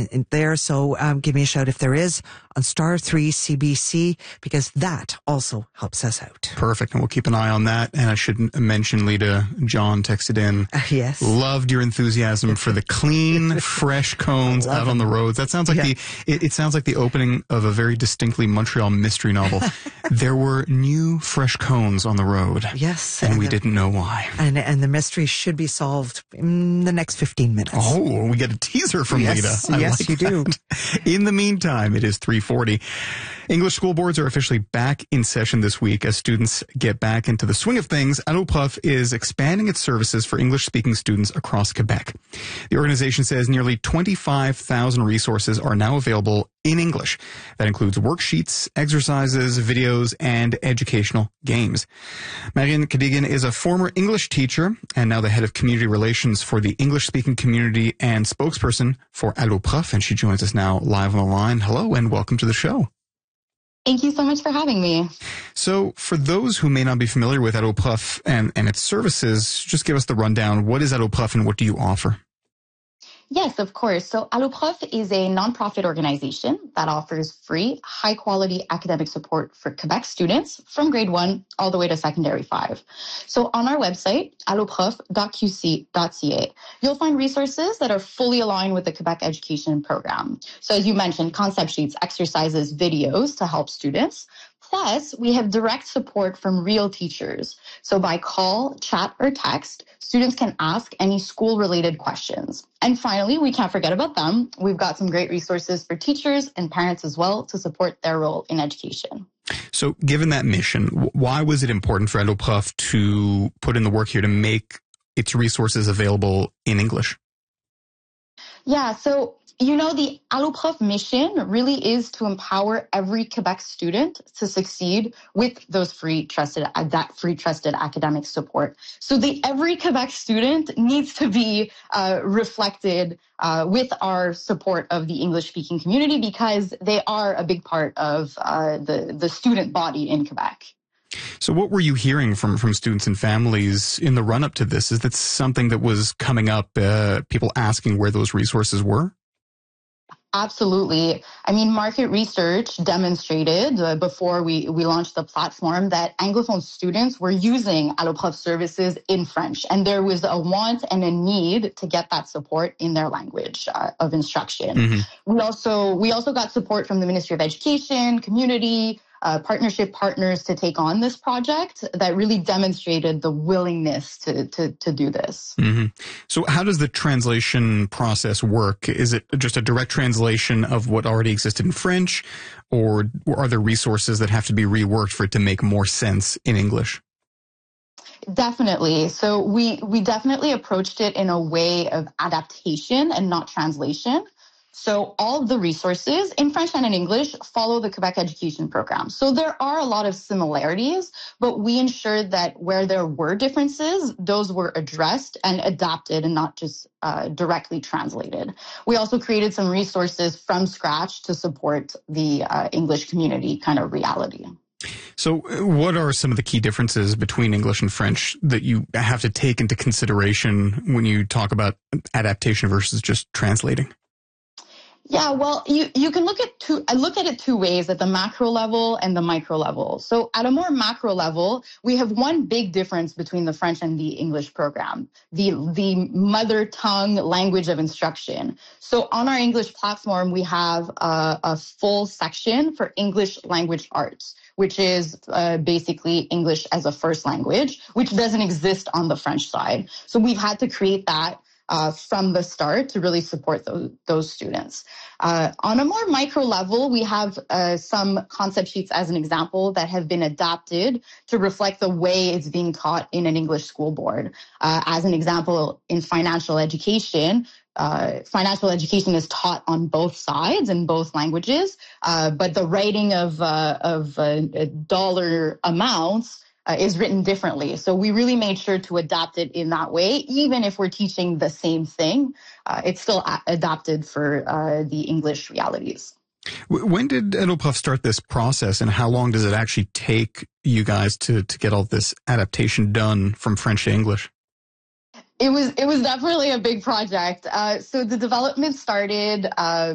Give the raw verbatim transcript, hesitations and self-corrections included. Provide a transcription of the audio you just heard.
in there. So um, give me a shout if there is on star three C B C, because that also helps us out. Perfect. And we'll keep an eye on that. And I should mention, Lita, John texted in. Uh, yes. Loved your enthusiasm for the clean, fresh cones out them. on the roads. That sounds like yeah. the, it, it sounds like the opening of a very distinctly Montreal mystery novel. There were new, fresh cones on the road. Yes. And, and we the, didn't know why. And, and the mystery should be solved in the next fifteen minutes. Oh, we get a teaser from yes, Lita. I yes, like you that. do. In the meantime, it is three forty. English school boards are officially back in session this week as students get back into the swing of things. Allo Prof is expanding its services for English-speaking students across Quebec. The organization says nearly twenty-five thousand resources are now available in English. That includes worksheets, exercises, videos, and educational games. Marianne Cadigan is a former English teacher and now the head of community relations for the English-speaking community and spokesperson for Allo Prof, and she joins us now live on the line. Hello, and welcome to the show. Thank you so much for having me. So for those who may not be familiar with Allo Prof and, and its services, just give us the rundown. What is Allo Prof and what do you offer? Yes, of course. So Allo Prof is a nonprofit organization that offers free, high-quality academic support for Quebec students from grade one all the way to secondary five. So on our website, allo prof dot q c dot c a, you'll find resources that are fully aligned with the Quebec education program. So as you mentioned, concept sheets, exercises, videos to help students. Plus, we have direct support from real teachers. So by call, chat, or text, students can ask any school-related questions. And finally, we can't forget about them. We've got some great resources for teachers and parents as well to support their role in education. So given that mission, why was it important for Allo Prof to put in the work here to make its resources available in English? Yeah, so you know, the Allo Prof mission really is to empower every Quebec student to succeed with those free trusted, uh, that free trusted academic support. So the every Quebec student needs to be uh, reflected uh, with our support of the English speaking community because they are a big part of uh, the, the student body in Quebec. So what were you hearing from, from students and families in the run up to this? Is that something that was coming up, uh, people asking where those resources were? Absolutely. I mean, market research demonstrated uh, before we, we launched the platform that Anglophone students were using Allo Prof services in French, and there was a want and a need to get that support in their language uh, of instruction. Mm-hmm. We also we also got support from the Ministry of Education, community, Uh, partnership partners to take on this project that really demonstrated the willingness to to, to do this. Mm-hmm. So how does the translation process work? Is it just a direct translation of what already existed in French, or are there resources that have to be reworked for it to make more sense in English? Definitely. So we, we definitely approached it in a way of adaptation and not translation. So all of the resources in French and in English follow the Quebec education program. So there are a lot of similarities, but we ensured that where there were differences, those were addressed and adapted and not just uh, directly translated. We also created some resources from scratch to support the uh, English community kind of reality. So what are some of the key differences between English and French that you have to take into consideration when you talk about adaptation versus just translating? Yeah, well, you, you can look at two, I look at it two ways, at the macro level and the micro level. So at a more macro level, we have one big difference between the French and the English program, the, the mother tongue language of instruction. So on our English platform, we have a, a full section for English language arts, which is uh, basically English as a first language, which doesn't exist on the French side. So we've had to create that Uh, from the start to really support those, those students. Uh, on a more micro level, we have uh, some concept sheets as an example that have been adapted to reflect the way it's being taught in an English school board. Uh, as an example, in financial education, uh, financial education is taught on both sides in both languages, uh, but the writing of, uh, of uh, dollar amounts Uh, is written differently. So we really made sure to adapt it in that way. Even if we're teaching the same thing, uh, it's still a- adapted for uh, the English realities. When did Allo Prof start this process, and how long does it actually take you guys to, to get all this adaptation done from French to English? It was it was definitely a big project. Uh, so the development started uh,